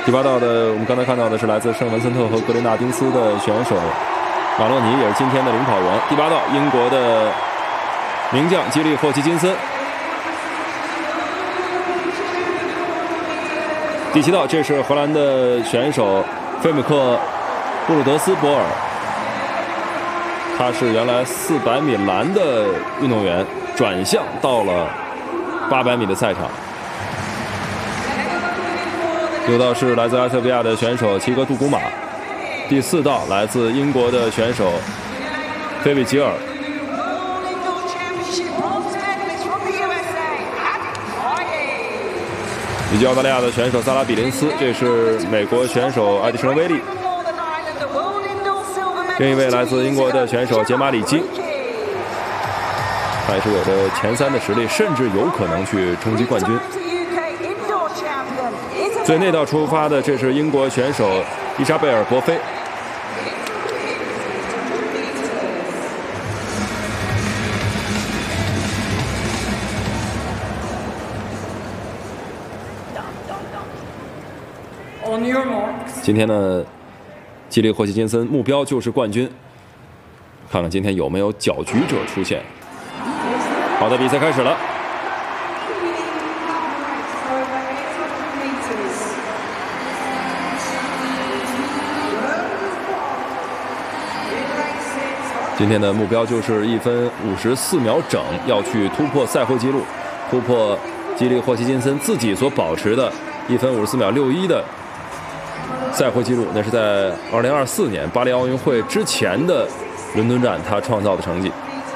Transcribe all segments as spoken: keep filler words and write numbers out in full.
第八道的，我们刚才看到的是来自圣文森特和格雷纳丁斯的选手马洛尼，也是今天的领跑员。第八道，英国的名将基利霍奇金森。第七道，这是荷兰的选手费姆克布鲁德斯博尔，他是原来四百米栏的运动员，转向到了八百米的赛场。六道是来自埃塞俄比亚的选手齐格杜古马，第四道来自英国的选手菲比吉尔。以及澳大利亚的选手萨拉比林斯，这是美国选手艾迪生威利。另一位来自英国的选手杰马里基，他也是有着前三的实力，甚至有可能去冲击冠军。最内道出发的，这是英国选手伊莎贝尔·博菲。今天呢，基利霍奇金森目标就是冠军，看看今天有没有搅局者出现。好的，比赛开始了。今天的目标就是一分五十四秒整，要去突破赛会纪录，突破基利霍奇金森自己所保持的一分五十四秒六一的赛会纪录，那是在二零二四年巴黎奥运会之前的伦敦站他创造的成绩。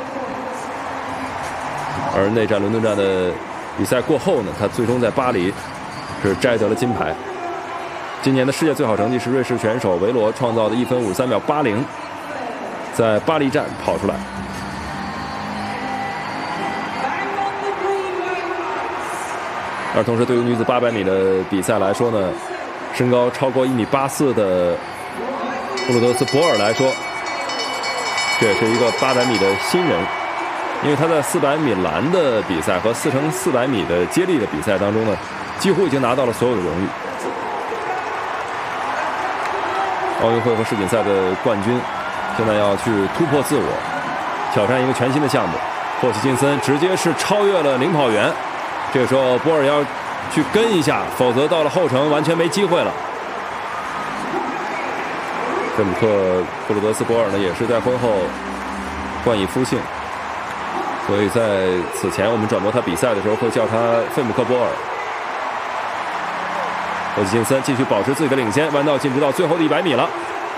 而那站伦敦站的比赛过后呢，他最终在巴黎是摘得了金牌。今年的世界最好成绩是瑞士选手维罗创造的一分五十三秒八零，在巴黎站跑出来。而同时，对于女子八百米的比赛来说呢，身高超过一米八四的布鲁德斯博尔来说，这也是一个八百米的新人，因为他在四百米栏的比赛和四乘四百米的接力的比赛当中呢，几乎已经拿到了所有的荣誉。奥运会和世锦赛的冠军，现在要去突破自我，挑战一个全新的项目。霍奇金森直接是超越了领跑员，这个时候波尔要去跟一下，否则到了后程完全没机会了。费姆克布鲁德斯博尔呢，也是在婚后冠以夫姓，所以在此前我们转播他比赛的时候会叫他费姆克波尔。霍奇金森继续保持自己的领先，弯道进入到最后的一百米了。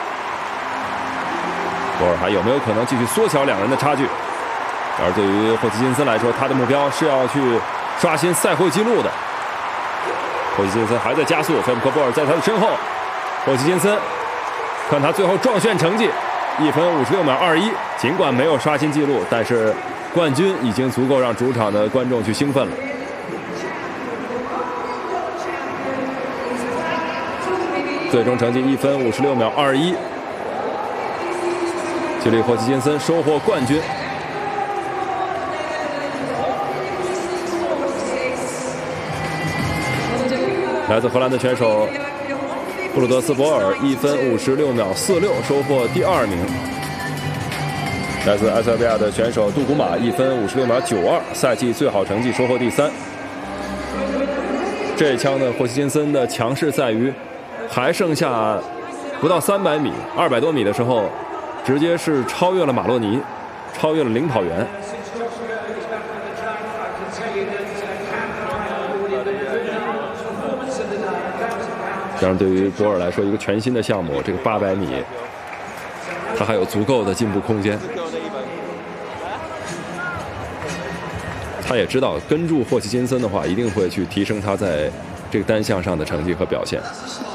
波尔还有没有可能继续缩小两人的差距？而对于霍奇金森来说，他的目标是要去刷新赛会纪录的。霍奇金森还在加速，费姆克波尔在他的身后。霍奇金森，看他最后撞线成绩，一分五十六秒二一。尽管没有刷新纪录，但是冠军已经足够让主场的观众去兴奋了。最终成绩一分五十六秒二一，基利霍奇金森收获冠军。来自荷兰的选手布鲁德斯博尔一分五十六秒四六收获第二名。来自埃塞俄比亚的选手杜古马一分五十六秒九二，赛季最好成绩收获第三。这一枪呢，霍奇金森的强势在于还剩下不到三百米，二百多米的时候，直接是超越了马洛尼，超越了领跑员。当然，对于博尔来说，一个全新的项目，这个八百米，他还有足够的进步空间。他也知道跟住霍奇金森的话，一定会去提升他在这个单项上的成绩和表现。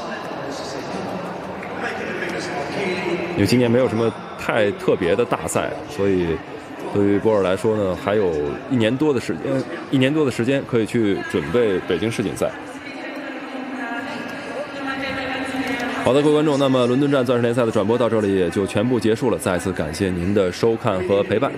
因为今年没有什么太特别的大赛，所以对于波尔来说呢，还有一年多的时间，一年多的时间可以去准备北京世锦赛。好的，各位观众，那么伦敦站钻石联赛的转播到这里也就全部结束了。再次感谢您的收看和陪伴。